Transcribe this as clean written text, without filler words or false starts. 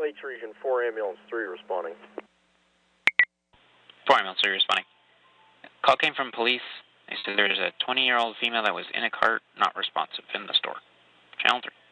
Lakes Region 4, Ambulance 3 responding. 4 Ambulance 3 responding. Call came from police. They said there's a 20-year-old female that was in a cart, not responsive, in the store. Channel 3.